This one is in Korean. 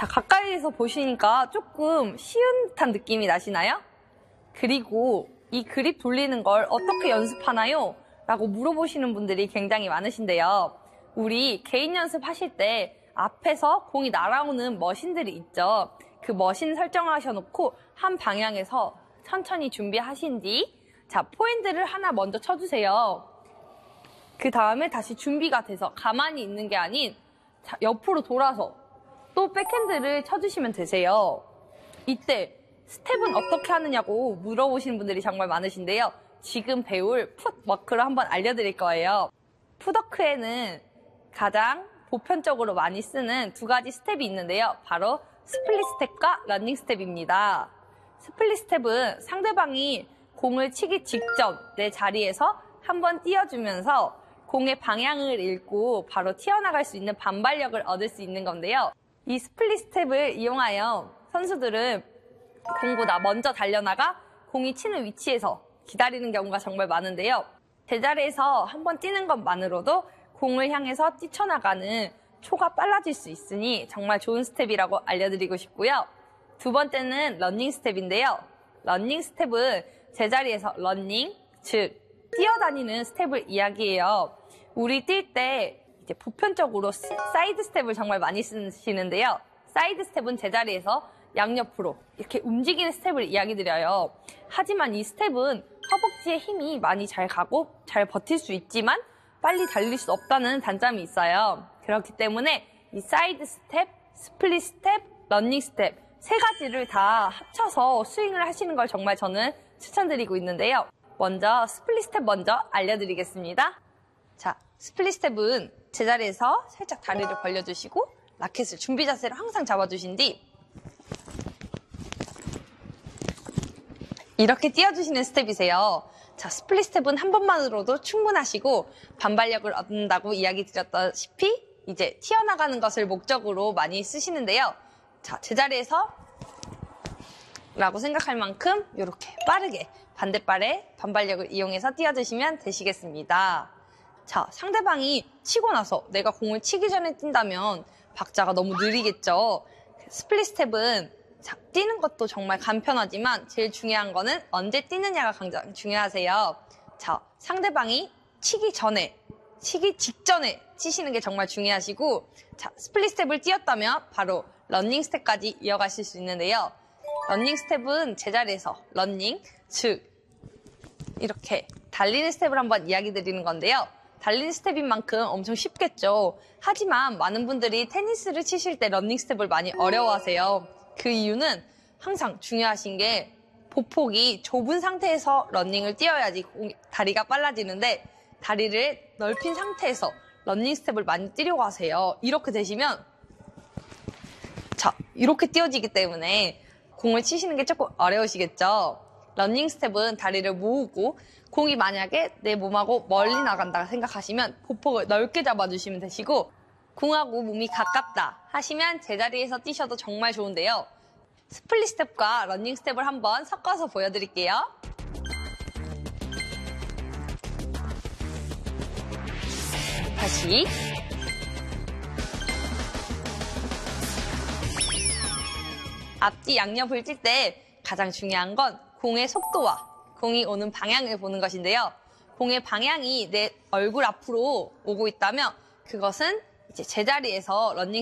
자, 가까이에서 보시니까 조금 쉬운 듯한 느낌이 나시나요? 그리고 이 그립 돌리는 걸 어떻게 연습하나요? 라고 물어보시는 분들이 굉장히 많으신데요. 우리 개인 연습하실 때 앞에서 공이 날아오는 머신들이 있죠. 그 머신 설정하셔놓고 한 방향에서 천천히 준비하신 뒤, 자, 포핸드를 하나 먼저 쳐주세요. 그 다음에 다시 준비가 돼서 가만히 있는 게 아닌, 자, 옆으로 돌아서 또 백핸드를 쳐주시면 되세요. 이때 스텝은 어떻게 하느냐고 물어보시는 분들이 정말 많으신데요. 지금 배울 풋워크를 한번 알려드릴 거예요. 풋워크에는 가장 보편적으로 많이 쓰는 두 가지 스텝이 있는데요. 바로 스플릿 스텝과 러닝 스텝입니다. 스플릿 스텝은 상대방이 공을 치기 직전 내 자리에서 한번 띄워주면서 공의 방향을 읽고 바로 튀어나갈 수 있는 반발력을 얻을 수 있는 건데요. 이 스플릿 스텝을 이용하여 선수들은 공보다 먼저 달려나가 공이 치는 위치에서 기다리는 경우가 정말 많은데요. 제자리에서 한번 뛰는 것만으로도 공을 향해서 뛰쳐나가는 초가 빨라질 수 있으니 정말 좋은 스텝이라고 알려드리고 싶고요. 두 번째는 러닝 스텝인데요. 러닝 스텝은 제자리에서 러닝, 즉 뛰어다니는 스텝을 이야기해요. 우리 뛸 때 이제 보편적으로 사이드 스텝을 정말 많이 쓰시는데요. 사이드 스텝은 제자리에서 양옆으로 이렇게 움직이는 스텝을 이야기 드려요. 하지만 이 스텝은 허벅지에 힘이 많이 잘 가고 잘 버틸 수 있지만 빨리 달릴 수 없다는 단점이 있어요. 그렇기 때문에 이 사이드 스텝, 스플릿 스텝, 러닝 스텝 세 가지를 다 합쳐서 스윙을 하시는 걸 정말 저는 추천드리고 있는데요. 먼저 스플릿 스텝 먼저 알려드리겠습니다. 자, 스플릿 스텝은 제자리에서 살짝 다리를 벌려주시고 라켓을 준비 자세로 항상 잡아주신 뒤 이렇게 띄워주시는 스텝이세요. 자, 스플릿 스텝은 한 번만으로도 충분하시고 반발력을 얻는다고 이야기 드렸다시피 이제 튀어나가는 것을 목적으로 많이 쓰시는데요. 자, 제자리에서 라고 생각할 만큼 이렇게 빠르게 반대발에 반발력을 이용해서 띄워주시면 되시겠습니다. 자, 상대방이 치고 나서 내가 공을 치기 전에 뛴다면 박자가 너무 느리겠죠. 스플릿 스텝은 자, 뛰는 것도 정말 간편하지만 제일 중요한 거는 언제 뛰느냐가 가장 중요하세요. 자, 상대방이 치기 전에, 치기 직전에 치시는 게 정말 중요하시고, 자, 스플릿 스텝을 뛰었다면 바로 러닝 스텝까지 이어가실 수 있는데요. 러닝 스텝은 제자리에서 러닝, 즉 이렇게 달리는 스텝을 한번 이야기 드리는 건데요. 달리는 스텝인 만큼 엄청 쉽겠죠. 하지만 많은 분들이 테니스를 치실 때 러닝 스텝을 많이 어려워하세요. 그 이유는 항상 중요하신 게 보폭이 좁은 상태에서 러닝을 뛰어야지 다리가 빨라지는데 다리를 넓힌 상태에서 러닝 스텝을 많이 뛰려고 하세요. 이렇게 되시면 자, 이렇게 뛰어지기 때문에 공을 치시는 게 조금 어려우시겠죠. 러닝 스텝은 다리를 모으고 공이 만약에 내 몸하고 멀리 나간다 생각하시면 보폭을 넓게 잡아주시면 되시고 공하고 몸이 가깝다 하시면 제자리에서 뛰셔도 정말 좋은데요. 스플릿 스텝과 러닝 스텝을 한번 섞어서 보여드릴게요. 다시 앞뒤 양옆을 뛸 때 가장 중요한 건 공의 속도와 공이 오는 방향을 보는 것인데요. 공의 방향이 내 얼굴 앞으로 오고 있다면 그것은 이제 제자리에서 러닝